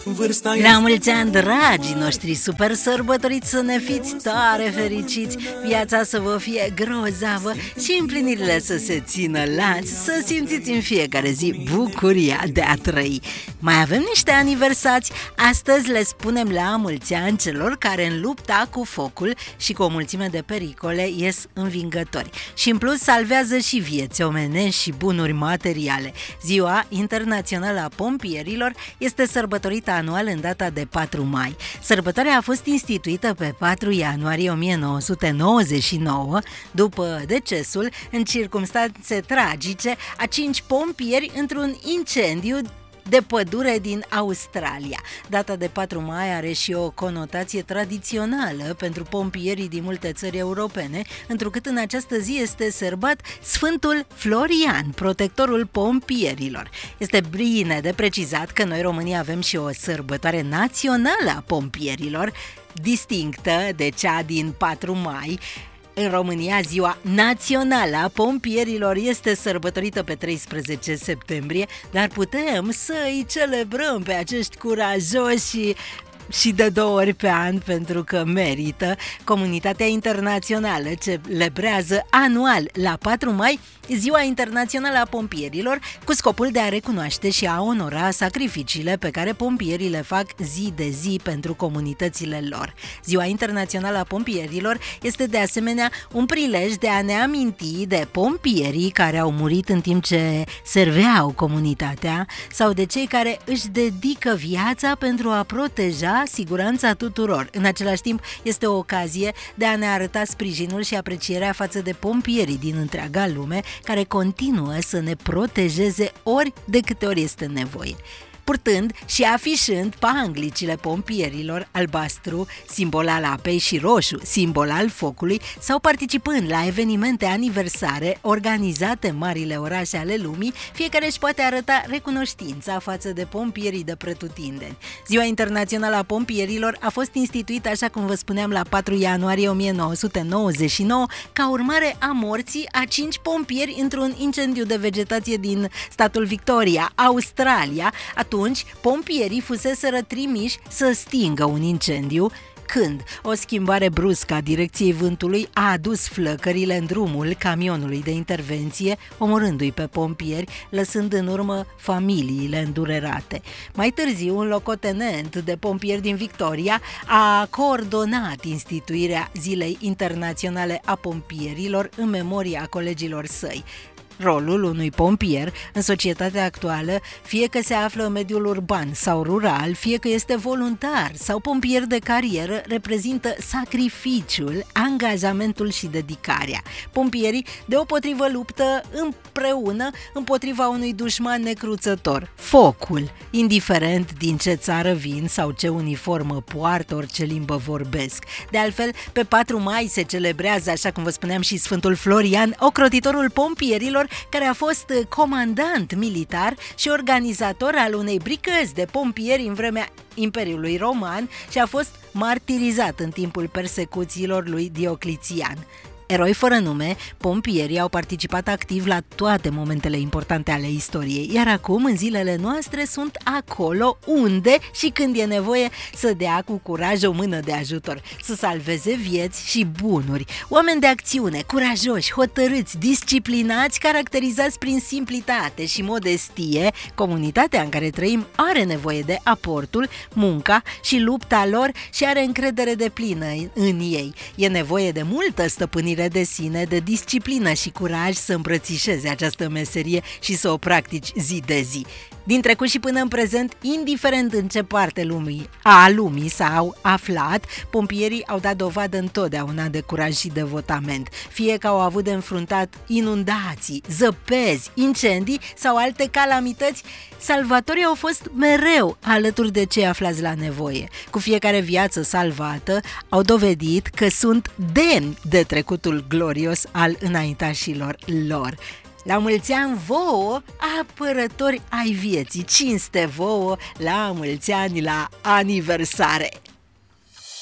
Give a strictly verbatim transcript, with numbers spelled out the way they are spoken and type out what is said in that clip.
vârsta La mulți ani, dragii noștri, super sărbătoriți, să ne fiți tare fericiți, viața să vă fie grozavă și împlinirile să se țină lanț, să simțiți în fiecare zi bucuria de a trăi. Mai avem niște aniversați, astăzi le spunem la mulți ani celor care în lupta cu focul și cu o mulțime de pericole ies învingători și în plus salvează și vieți omenești și bunuri materiale. Ziua Internațională a Pompierilor este sărbătorită anual în data de patru mai. Sărbătoarea a fost instituită pe patru ianuarie o mie nouă sute nouăzeci și nouă, după decesul, în circumstanțe tragice, a cinci pompieri într-un incendiu de pădure din Australia. Data de patru mai are și o conotație tradițională pentru pompierii din multe țări europene, întrucât în această zi este sărbat Sfântul Florian, protectorul pompierilor. Este bine de precizat că noi românii avem și o sărbătoare națională a pompierilor, distinctă de cea din patru mai. În România, ziua națională a pompierilor este sărbătorită pe treisprezece septembrie, dar putem să îi celebrăm pe acești curajoși și și de două ori pe an, pentru că merită. Comunitatea internațională celebrează anual la patru mai Ziua Internațională a Pompierilor, cu scopul de a recunoaște și a onora sacrificiile pe care pompierii le fac zi de zi pentru comunitățile lor. Ziua Internațională a Pompierilor este de asemenea un prilej de a ne aminti de pompierii care au murit în timp ce serveau comunitatea sau de cei care își dedică viața pentru a proteja siguranța tuturor. În același timp, este o ocazie de a ne arăta sprijinul și aprecierea față de pompierii din întreaga lume care continuă să ne protejeze ori de câte ori este nevoie. Purtând și afișând panglicile pompierilor, albastru, simbol al apei, și roșu, simbol al focului, sau participând la evenimente aniversare organizate în marile orașe ale lumii, fiecare își poate arăta recunoștința față de pompierii de pretutindeni. Ziua Internațională a Pompierilor a fost instituită, așa cum vă spuneam, la patru ianuarie o mie nouă sute nouăzeci și nouă, ca urmare a morții a cinci pompieri într-un incendiu de vegetație din statul Victoria, Australia. Atunci Atunci, pompierii fuseseră trimiși să stingă un incendiu, când o schimbare bruscă a direcției vântului a adus flăcările în drumul camionului de intervenție, omorându-i pe pompieri, lăsând în urmă familiile îndurerate. Mai târziu, un locotenent de pompieri din Victoria a coordonat instituirea Zilei Internaționale a Pompierilor în memoria colegilor săi. Rolul unui pompier în societatea actuală, fie că se află în mediul urban sau rural, fie că este voluntar sau pompier de carieră, reprezintă sacrificiul, angajamentul și dedicarea. Pompierii deopotrivă luptă împreună împotriva unui dușman necruțător, focul, indiferent din ce țară vin sau ce uniformă poartă, orice limbă vorbesc. De altfel, pe patru mai se celebrează, așa cum vă spuneam, și Sfântul Florian, ocrotitorul pompierilor, care a fost comandant militar și organizator al unei brigăzi de pompieri în vremea Imperiului Roman și a fost martirizat în timpul persecuțiilor lui Diocletian. Eroi fără nume, pompierii au participat activ la toate momentele importante ale istoriei, iar acum, în zilele noastre, sunt acolo unde și când e nevoie să dea cu curaj o mână de ajutor, să salveze vieți și bunuri. Oameni de acțiune, curajoși, hotărâți, disciplinați, caracterizați prin simplitate și modestie, comunitatea în care trăim are nevoie de aportul, munca și lupta lor și are încredere deplină în ei. E nevoie de multă stăpânire de sine, de disciplină și curaj să îmbrățișeze această meserie și să o practici zi de zi. Din trecut și până în prezent, indiferent în ce parte lumii, a lumii s-au aflat, pompierii au dat dovadă întotdeauna de curaj și devotament. Fie că au avut de înfruntat inundații, zăpezi, incendii sau alte calamități, salvatorii au fost mereu alături de cei aflați la nevoie. Cu fiecare viață salvată, au dovedit că sunt demni de trecutul glorios al înaintașilor lor. La mulți ani vouă, apărători ai vieții, cinste vouă, la mulți ani, la aniversare!